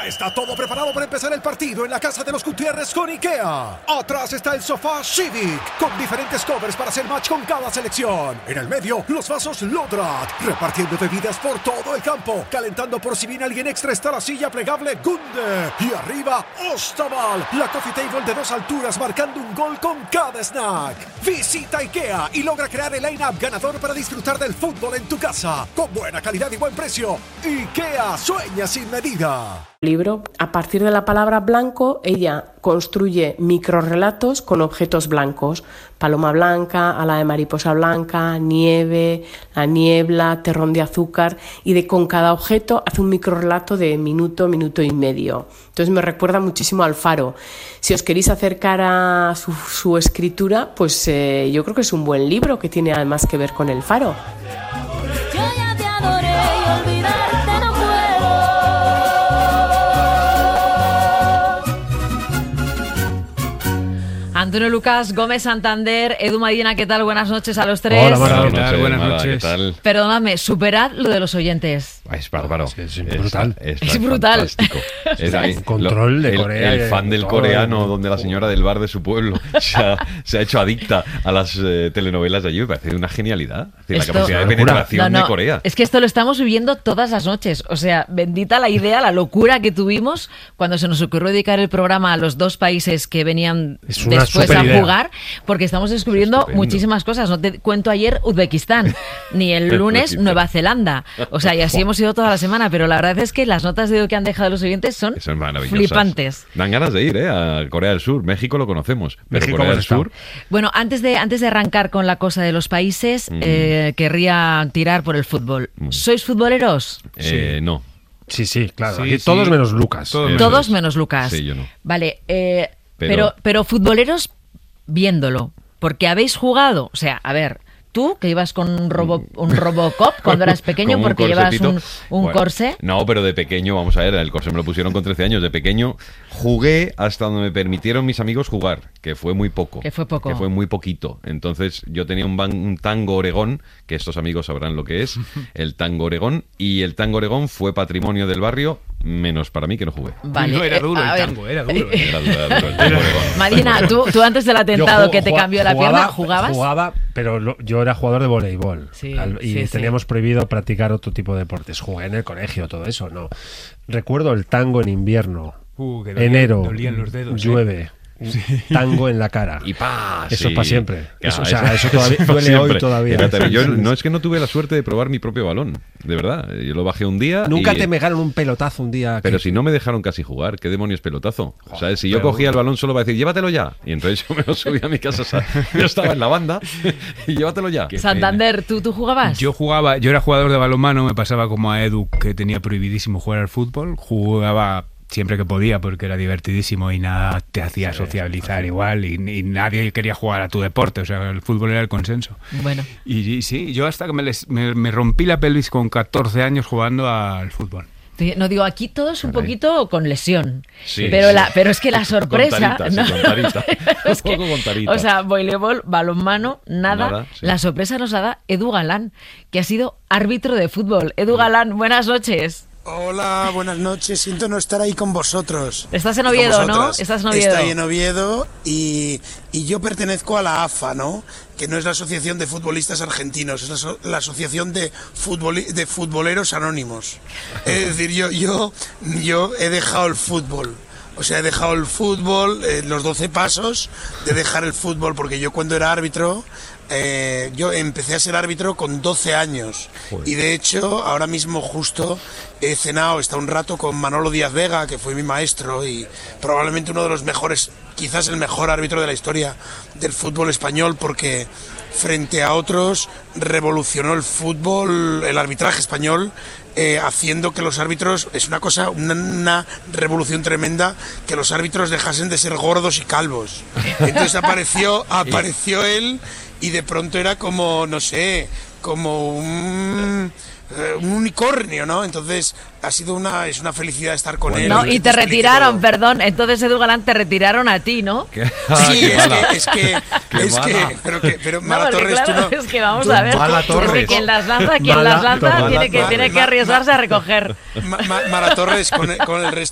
Ya está todo preparado para empezar el partido en la casa de los Gutiérrez con IKEA. Atrás está el sofá Civic, con diferentes covers para hacer match con cada selección. En el medio, los vasos Lodrat, repartiendo bebidas por todo el campo. Calentando por si viene alguien extra está la silla plegable Gunde. Y arriba, Ostaval, la coffee table de 2 alturas marcando un gol con cada snack. Visita IKEA y logra crear el line-up ganador para disfrutar del fútbol en tu casa. Con buena calidad y buen precio. IKEA, sueña sin medida. Libro, a partir de la palabra blanco, ella construye microrrelatos con objetos blancos. Paloma blanca, ala de mariposa blanca, nieve, la niebla, terrón de azúcar, y con cada objeto hace un microrrelato de minuto, minuto y medio. Entonces me recuerda muchísimo al Faro. Si os queréis acercar a su escritura, pues yo creo que es un buen libro que tiene además que ver con el Faro. Yo ya te adoré y olvidarte no puedo. Antonio Lucas, Gómez Santander, Edu Medina, ¿qué tal? Buenas noches a los tres. Hola, Mara, ¿qué tal? Buenas noches. ¿Qué tal? Perdóname, superad lo de los oyentes. Es bárbaro. Es brutal. Es brutal. Fantástico. Es ahí, Control de Corea. El fan del coreano, donde la señora del bar de su pueblo se ha hecho adicta a las telenovelas de allí. Me parece una genialidad. Es decir, la capacidad de penetración de Corea. Es que esto lo estamos viviendo todas las noches. O sea, bendita la idea, la locura que tuvimos cuando se nos ocurrió dedicar el programa a los 2 países que venían después a jugar, porque estamos descubriendo muchísimas cosas. No te cuento ayer Uzbekistán, ni el lunes Nueva Zelanda. O sea, y así hemos ido toda la semana, pero la verdad es que las notas de que han dejado los oyentes son flipantes. Dan ganas de ir a Corea del Sur. México lo conocemos, pero México Corea del Sur... Bueno, antes de arrancar con la cosa de los países, querría tirar por el fútbol. ¿Sois futboleros? No. Sí, claro. Sí, Aquí sí. todos menos Lucas. Todos menos Lucas. Sí, yo no. Vale, pero futboleros viéndolo, porque habéis jugado, o sea, a ver, tú que ibas con un Robocop cuando eras pequeño porque llevas un corsé. No, pero de pequeño, vamos a ver, el corsé me lo pusieron con 13 años. De pequeño jugué hasta donde me permitieron mis amigos jugar, que fue muy poco. Que fue muy poquito. Entonces yo tenía un tango Oregón, que estos amigos sabrán lo que es, el tango Oregón, y el tango Oregón fue patrimonio del barrio, menos para mí que no jugué. Vale, No, era duro el tango, era duro. Era duro el tango Oregón. Marina, tú antes del atentado que te cambió la pierna, ¿jugabas? Jugaba, pero yo era jugador de voleibol. Sí, y teníamos prohibido practicar otro tipo de deportes. Jugué en el colegio, todo eso, no. Recuerdo el tango en invierno. Que Enero, dolían los dedos, llueve. Tango en la cara. Y pa, eso es para siempre. Claro, eso todavía duele siempre. hoy todavía. Fíjate, yo no es que no tuve la suerte de probar mi propio balón, de verdad. Yo lo bajé un día. Nunca te pegaron un pelotazo un día. Pero si no me dejaron casi jugar, ¿qué demonios pelotazo? O sea, si yo cogía el balón solo para decir, llévatelo ya. Y entonces yo me lo subí a mi casa. O sea, yo estaba en la banda y llévatelo ya. Santander, ¿tú jugabas? Yo era jugador de balonmano, me pasaba como a Edu, que tenía prohibidísimo jugar al fútbol. Jugaba siempre que podía porque era divertidísimo y nada te hacía sociabilizar igual y nadie quería jugar a tu deporte, o sea, el fútbol era el consenso. Bueno. Y sí, yo hasta que me rompí la pelvis con 14 años jugando al fútbol. No digo, aquí todos un poquito con lesión, sí, pero es que la sorpresa, con tarita, es que, con tarita. O sea, voleibol, balonmano, nada. Sí. La sorpresa nos la da Edu Galán, que ha sido árbitro de fútbol. Edu Galán, buenas noches. Hola, buenas noches. Siento no estar ahí con vosotros. Estás en Oviedo, ¿no? Estás en Oviedo. Estoy en Oviedo y yo pertenezco a la AFA, ¿no? Que no es la Asociación de Futbolistas Argentinos, es la Asociación de Futboleros Anónimos. Es decir, yo he dejado el fútbol. O sea, he dejado el fútbol, los 12 pasos de dejar el fútbol, porque yo cuando era árbitro, yo empecé a ser árbitro con 12 años. Joder. Y de hecho, ahora mismo justo he estado un rato con Manolo Díaz Vega, que fue mi maestro y probablemente uno de los mejores, quizás el mejor árbitro de la historia del fútbol español, porque frente a otros revolucionó el fútbol, el arbitraje español, haciendo que los árbitros, es una cosa, una revolución tremenda, que los árbitros dejasen de ser gordos y calvos. Entonces apareció él y de pronto era como, no sé, como un unicornio, ¿no? Entonces es una felicidad estar con él. No, y te retiraron, perdón, entonces Edu Galán te retiraron a ti, ¿no? Sí, pero Mara Torres, claro, tú no. Es que vamos a ver, es que quien las lanza tiene que arriesgarse a recoger. Mara Torres con el resto